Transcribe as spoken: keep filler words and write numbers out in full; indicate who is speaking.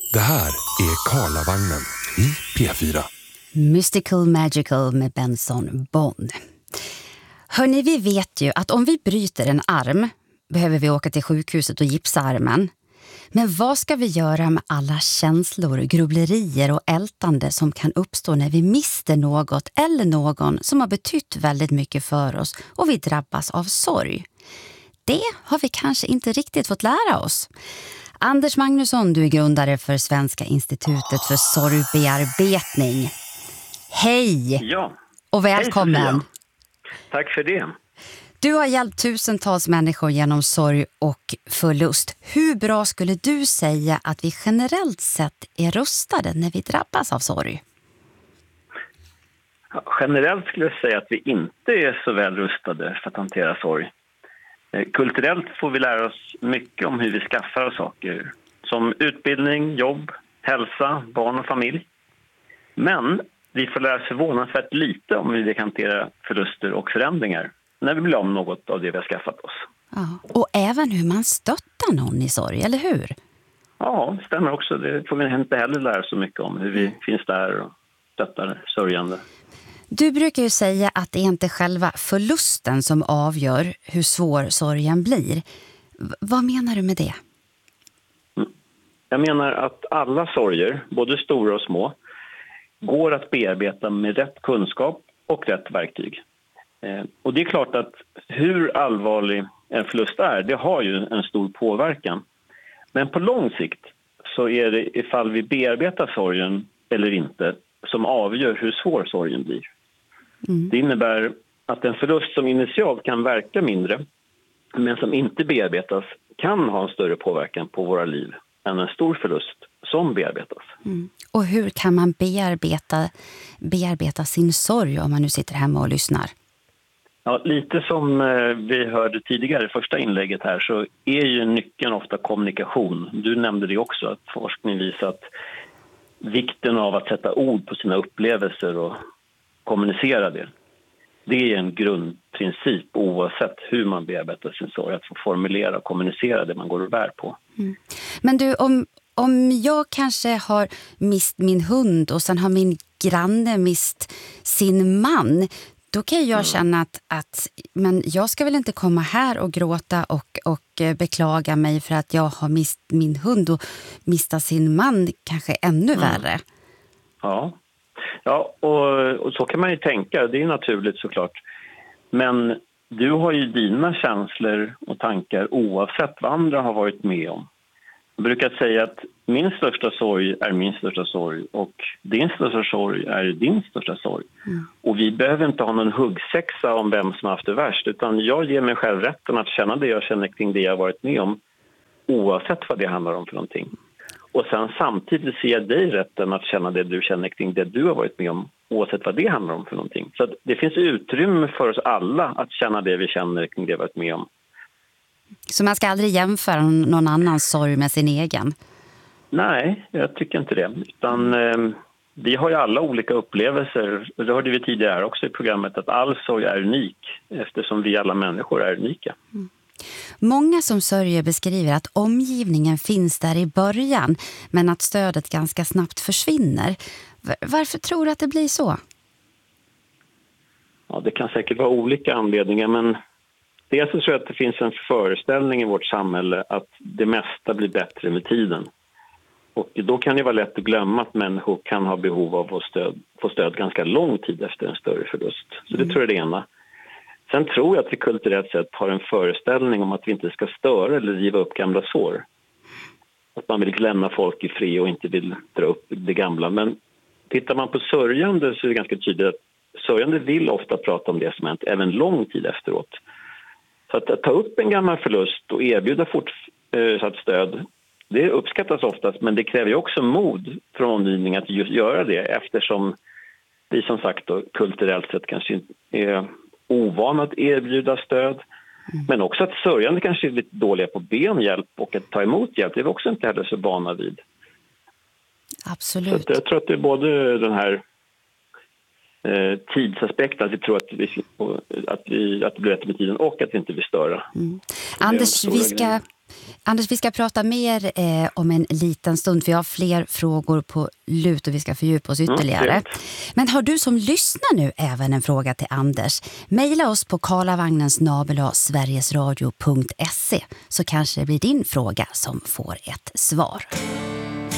Speaker 1: Det här är Karlavagnen i P fyra.
Speaker 2: Mystical Magical med Benson Boone. Hörrni, vi vet ju att om vi bryter en arm behöver vi åka till sjukhuset och gipsa armen. Men vad ska vi göra med alla känslor, grubblerier och ältande som kan uppstå när vi mister något eller någon som har betytt väldigt mycket för oss och vi drabbas av sorg? Det har vi kanske inte riktigt fått lära oss. Anders Magnusson, du är grundare för Svenska institutet för sorgbearbetning. Hej!
Speaker 3: Ja.
Speaker 2: Och välkommen!
Speaker 3: Hej, tack för det.
Speaker 2: Du har hjälpt tusentals människor genom sorg och förlust. Hur bra skulle du säga att vi generellt sett är rustade när vi drabbas av sorg?
Speaker 3: Ja, generellt skulle jag säga att vi inte är så väl rustade för att hantera sorg. Kulturellt får vi lära oss mycket om hur vi skaffar oss saker. Som utbildning, jobb, hälsa, barn och familj. Men vi får lära oss förvånansvärt lite om hur vi kan hantera förluster och förändringar när vi blir om något av det vi har skaffat oss.
Speaker 2: Ja, och även hur man stöttar någon i sorg, eller hur?
Speaker 3: Ja, det stämmer också. Det får vi inte heller lära så mycket om. Hur vi finns där och stöttar sörjande.
Speaker 2: Du brukar ju säga att det är inte själva förlusten som avgör hur svår sorgen blir. V- vad menar du med det?
Speaker 3: Jag menar att alla sorger, både stora och små, går att bearbeta med rätt kunskap och rätt verktyg. Eh, och det är klart att hur allvarlig en förlust är, det har ju en stor påverkan. Men på lång sikt så är det ifall vi bearbetar sorgen eller inte som avgör hur svår sorgen blir. Mm. Det innebär att en förlust som initialt kan verka mindre men som inte bearbetas kan ha en större påverkan på våra liv än en stor förlust som bearbetas.
Speaker 2: Mm. Och hur kan man bearbeta, bearbeta sin sorg om man nu sitter hemma och lyssnar?
Speaker 3: Ja, lite som vi hörde tidigare i första inlägget här så är ju nyckeln ofta kommunikation. Du nämnde det också, att forskning visar att vikten av att sätta ord på sina upplevelser och kommunicera det. Det är en grundprincip oavsett hur man bearbetar sin sorg, att få formulera och kommunicera det man går och bär på.
Speaker 2: Mm. Men du, om, om jag kanske har mist min hund och sen har min granne mist sin man, då kan jag mm. känna att, att men jag ska väl inte komma här och gråta och, och beklaga mig för att jag har mist min hund och mista sin man kanske ännu mm. värre.
Speaker 3: Ja. Ja, och, och så kan man ju tänka. Det är naturligt såklart. Men du har ju dina känslor och tankar oavsett vad andra har varit med om. Jag brukar säga att min största sorg är min största sorg och din största sorg är din största sorg. Mm. Och vi behöver inte ha någon huggsexa om vem som har haft det värst, utan jag ger mig själv rätten att känna det jag känner kring det jag har varit med om oavsett vad det handlar om för någonting. Och sen samtidigt ser jag dig rätten att känna det du känner kring det du har varit med om oavsett vad det handlar om för någonting. Så att det finns utrymme för oss alla att känna det vi känner kring det vi har varit med om.
Speaker 2: Så man ska aldrig jämföra någon annans sorg med sin egen?
Speaker 3: Nej, jag tycker inte det. Utan eh, vi har ju alla olika upplevelser. Det hörde vi tidigare här också i programmet att all sorg är unik eftersom vi alla människor är unika.
Speaker 2: Mm. Många som sörjer beskriver att omgivningen finns där i början men att stödet ganska snabbt försvinner. Varför tror du att det blir så?
Speaker 3: Ja, det kan säkert vara olika anledningar, men dels så tror jag att det finns en föreställning i vårt samhälle att det mesta blir bättre med tiden. Och då kan det vara lätt att glömma att människor kan ha behov av att stöd, få stöd ganska lång tid efter en större förlust. Så det mm. tror jag är det ena. Sen tror jag att vi kulturellt sett har en föreställning om att vi inte ska störa eller riva upp gamla sår. Att man vill lämna folk i fred och inte vill dra upp det gamla. Men tittar man på sörjande så är det ganska tydligt att sörjande vill ofta prata om det som hänt även lång tid efteråt. Så att, att ta upp en gammal förlust och erbjuda fortsatt stöd, det uppskattas oftast, men det kräver ju också mod från omgivningen att just göra det eftersom vi som sagt då, kulturellt sett kanske är ovana att erbjuda stöd. Mm. Men också att sörjande kanske är lite dåliga på benhjälp och att ta emot hjälp, det är vi också inte heller så vana vid.
Speaker 2: Absolut.
Speaker 3: Så jag tror att det är både den här eh, tidsaspekten, att vi tror att, vi, att, vi, att det blir rätt med tiden och att vi inte vill störa.
Speaker 2: Mm. Anders, vi ska, Anders, vi ska prata mer eh, om en liten stund, för jag har fler frågor på lut och vi ska fördjupa oss ytterligare. Mm, Men har du som lyssnar nu även en fråga till Anders? Maila oss på karlavagnen snabel-a sverigesradio punkt se så kanske det blir din fråga som får ett svar.